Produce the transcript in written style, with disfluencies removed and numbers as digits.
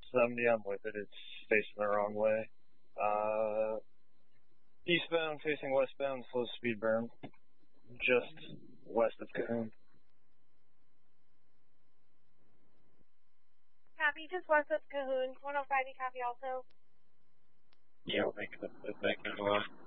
70, I'm with it. It's facing the wrong way. Eastbound facing westbound, slow speed burn. Just west of Cahoon. Copy, just west of Cahoon. 105, you copy also? Yeah, we'll make it back in a while.